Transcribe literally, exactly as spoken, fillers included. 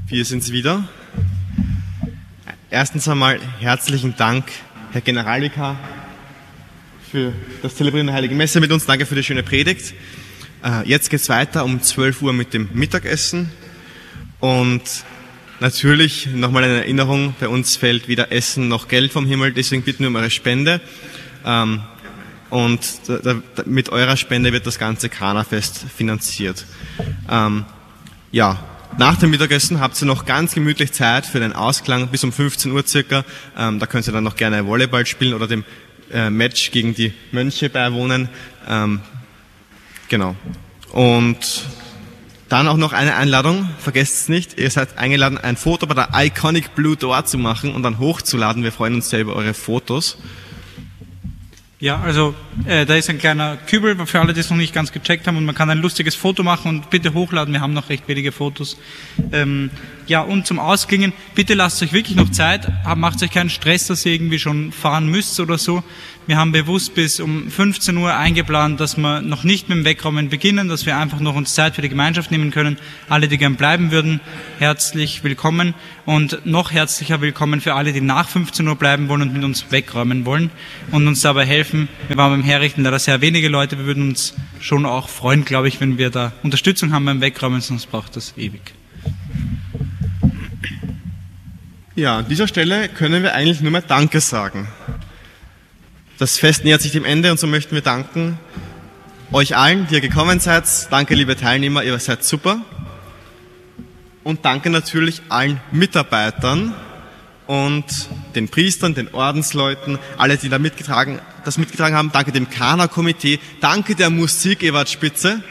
Wir sind's wieder. Erstens einmal herzlichen Dank, Herr Generalvikar, für das Zelebrieren der Heiligen Messe mit uns. Danke für die schöne Predigt. Jetzt geht's weiter um zwölf Uhr mit dem Mittagessen. Und natürlich nochmal eine Erinnerung, bei uns fällt weder Essen noch Geld vom Himmel, deswegen bitten wir um eure Spende. Und mit eurer Spende wird das ganze Kana-Fest finanziert. Ja, nach dem Mittagessen habt ihr noch ganz gemütlich Zeit für den Ausklang bis um fünfzehn Uhr circa. Ähm, da könnt ihr dann noch gerne Volleyball spielen oder dem äh, Match gegen die Mönche beiwohnen. Ähm, genau. Und dann auch noch eine Einladung, vergesst es nicht, ihr seid eingeladen, ein Foto bei der Iconic Blue Door zu machen und dann hochzuladen. Wir freuen uns sehr über eure Fotos. Ja, also äh, da ist ein kleiner Kübel für alle, die es noch nicht ganz gecheckt haben, und man kann ein lustiges Foto machen und bitte hochladen, wir haben noch recht wenige Fotos. Ähm, ja, und zum Ausklingen, bitte lasst euch wirklich noch Zeit, macht euch keinen Stress, dass ihr irgendwie schon fahren müsst oder so. Wir haben bewusst bis um fünfzehn Uhr eingeplant, dass wir noch nicht mit dem Wegräumen beginnen, dass wir einfach noch uns Zeit für die Gemeinschaft nehmen können. Alle, die gern bleiben würden, herzlich willkommen, und noch herzlicher willkommen für alle, die nach fünfzehn Uhr bleiben wollen und mit uns wegräumen wollen und uns dabei helfen. Wir waren beim Herrichten leider sehr wenige Leute, wir würden uns schon auch freuen, glaube ich, wenn wir da Unterstützung haben beim Wegräumen, sonst braucht das ewig. Ja, an dieser Stelle können wir eigentlich nur mehr Danke sagen. Das Fest nähert sich dem Ende, und so möchten wir danken euch allen, die ihr gekommen seid. Danke, liebe Teilnehmer, ihr seid super. Und danke natürlich allen Mitarbeitern und den Priestern, den Ordensleuten, alle, die da mitgetragen, das mitgetragen haben. Danke dem Kana-Komitee. Danke der Musik, ihr wart spitze.